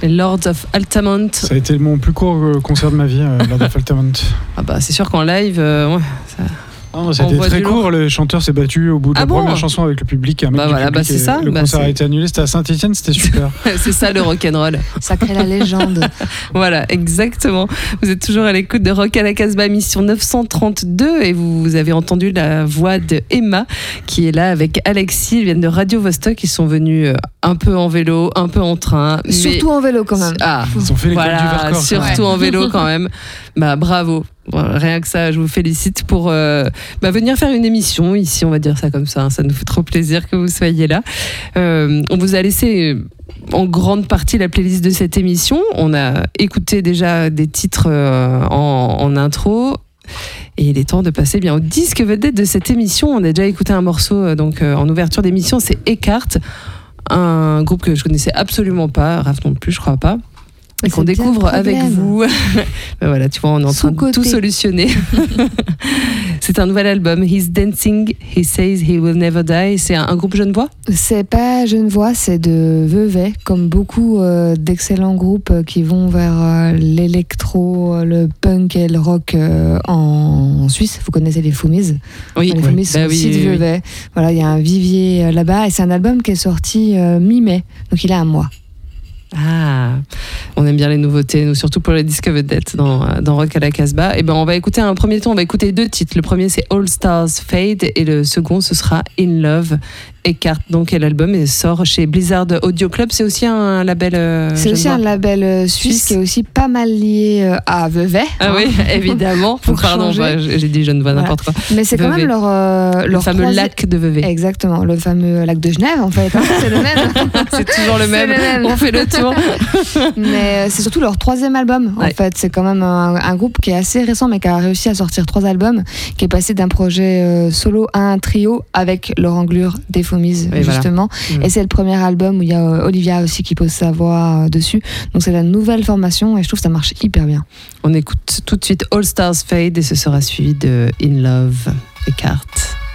Les Lords of Altamont. Ça a été mon plus court concert de ma vie, Lords of Altamont. Ah bah c'est sûr qu'en live, ouais, ça... Non, c'était très court, le chanteur s'est battu au bout de la première chanson avec le public. Un mec du public, c'est ça. Le concert a été annulé, c'était à Saint-Etienne, c'était super. C'est ça le rock'n'roll. Ça crée la légende. Voilà, exactement. Vous êtes toujours à l'écoute de Rock à la Casbah, émission 932, et vous avez entendu la voix de Emma qui est là avec Alexis. Ils viennent de Radio Vostok, ils sont venus un peu en vélo, un peu en train. Surtout en vélo quand même. Ils ont fait les cols du Vercors. Surtout en vélo quand même. Bah bravo. Rien que ça, je vous félicite pour venir faire une émission ici, on va dire ça comme ça. Ça nous fait trop plaisir que vous soyez là. On vous a laissé en grande partie la playlist de cette émission. On a écouté déjà des titres en intro. Et il est temps de passer bien au disque vedette de cette émission. On a déjà écouté un morceau en ouverture d'émission, c'est Eckhart, un groupe que je connaissais absolument pas, Raph non plus, je crois pas. Et qu'on découvre avec vous. Ben voilà, tu vois, on est en train de tout solutionner. C'est un nouvel album, He's Dancing, He Says He Will Never Die. C'est un groupe Genevois ? C'est pas Genevois, c'est de Vevey, comme beaucoup d'excellents groupes qui vont vers l'électro, le punk et le rock en Suisse. Vous connaissez les Foumiz ? Oui, les Foumiz sont aussi de Vevey. Voilà, il y a un vivier là-bas et c'est un album qui est sorti mi-mai, donc il a un mois. Ah, on aime bien les nouveautés, nous, surtout pour les disques vedettes dans Rock à la Casbah. Et ben, on va écouter un premier ton, on va écouter 2 titres. Le premier, c'est All Stars Fade, et le second, ce sera In Love. Eckhart, donc, et l'album sort chez Blizzard Audio Club. C'est aussi un label. C'est aussi un label suisse qui est aussi pas mal lié à Vevey. Ah oui, évidemment. Pardon, j'ai dit Genevois, n'importe quoi. Mais c'est quand même leur fameux lac de Vevey. Exactement, le fameux lac de Genève, en fait. C'est le même. C'est toujours le même. On fait le tour. Mais c'est surtout leur 3e album, en fait. C'est quand même un groupe qui est assez récent, mais qui a réussi à sortir 3 albums, qui est passé d'un projet solo à un trio avec Laurent Glure, des Foumiz, justement. Voilà. Et c'est le premier album où il y a Olivia aussi qui pose sa voix dessus. Donc c'est la nouvelle formation et je trouve que ça marche hyper bien. On écoute tout de suite All Stars Fade et ce sera suivi de In Love, Eckhart.